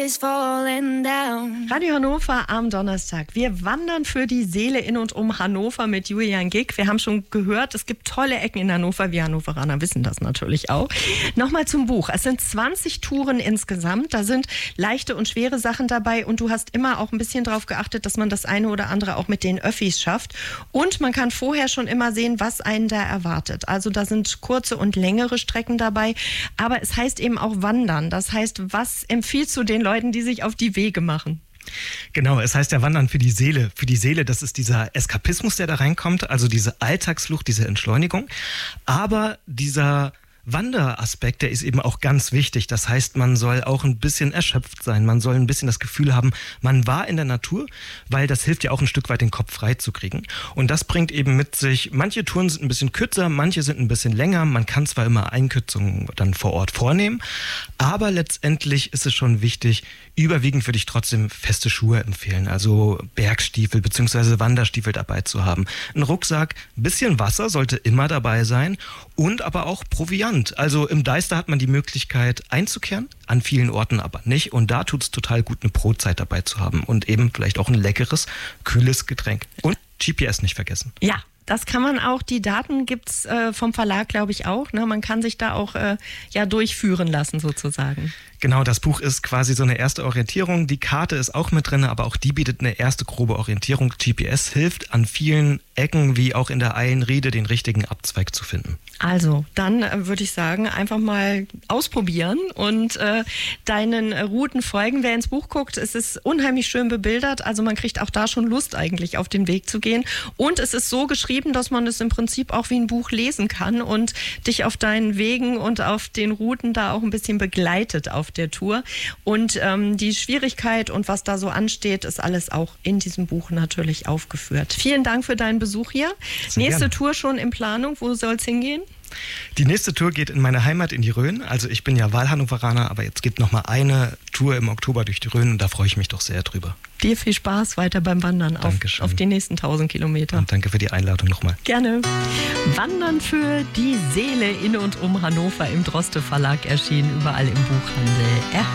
Radio Hannover am Donnerstag. Wir wandern für die Seele in und um Hannover mit Julian Gick. Wir haben schon gehört, es gibt tolle Ecken in Hannover. Wir Hannoveraner wissen das natürlich auch. Nochmal zum Buch. Es sind 20 Touren insgesamt. Da sind leichte und schwere Sachen dabei. Und du hast immer auch ein bisschen darauf geachtet, dass man das eine oder andere auch mit den Öffis schafft. Und man kann vorher schon immer sehen, was einen da erwartet. Also da sind kurze und längere Strecken dabei. Aber es heißt eben auch wandern. Das heißt, was empfiehlst du den Leuten, die sich auf die Wege machen? Genau, es heißt ja Wandern für die Seele. Für die Seele, das ist dieser Eskapismus, der da reinkommt, also diese Alltagsflucht, diese Entschleunigung. Aber dieser Wanderaspekt, der ist eben auch ganz wichtig. Das heißt, man soll auch ein bisschen erschöpft sein. Man soll ein bisschen das Gefühl haben, man war in der Natur, weil das hilft ja auch ein Stück weit, den Kopf frei zu kriegen. Und das bringt eben mit sich, manche Touren sind ein bisschen kürzer, manche sind ein bisschen länger. Man kann zwar immer Einkürzungen dann vor Ort vornehmen, aber letztendlich ist es schon wichtig, überwiegend würde ich trotzdem feste Schuhe empfehlen, also Bergstiefel bzw. Wanderstiefel dabei zu haben. Ein Rucksack, ein bisschen Wasser sollte immer dabei sein und aber auch Proviant. Also im Deister hat man die Möglichkeit einzukehren, an vielen Orten aber nicht. Und da tut es total gut, eine Brotzeit dabei zu haben und eben vielleicht auch ein leckeres, kühles Getränk. Und GPS nicht vergessen. Ja. Das kann man auch, die Daten gibt's vom Verlag, glaube ich, auch. Ne? Man kann sich da auch durchführen lassen sozusagen. Genau, das Buch ist quasi so eine erste Orientierung. Die Karte ist auch mit drin, aber auch die bietet eine erste grobe Orientierung. GPS hilft an vielen Ecken, wie auch in der Eilenriede, den richtigen Abzweig zu finden. Also, dann würde ich sagen, einfach mal ausprobieren und deinen Routen folgen. Wer ins Buch guckt, es ist unheimlich schön bebildert. Also man kriegt auch da schon Lust eigentlich auf den Weg zu gehen. Und es ist so geschrieben, dass man es im Prinzip auch wie ein Buch lesen kann und dich auf deinen Wegen und auf den Routen da auch ein bisschen begleitet auf der Tour. Und die Schwierigkeit und was da so ansteht, ist alles auch in diesem Buch natürlich aufgeführt. Vielen Dank für deinen Besuch hier. Nächste Tour schon in Planung. Wo soll es hingehen? Die nächste Tour geht in meine Heimat in die Rhön. Also ich bin ja Wahlhannoveraner, aber jetzt gibt noch mal eine Tour im Oktober durch die Rhön und da freue ich mich doch sehr drüber. Dir viel Spaß weiter beim Wandern auf die nächsten 1000 Kilometer. Und danke für die Einladung nochmal. Gerne. Wandern für die Seele in und um Hannover im Droste Verlag erschienen, überall im Buchhandel.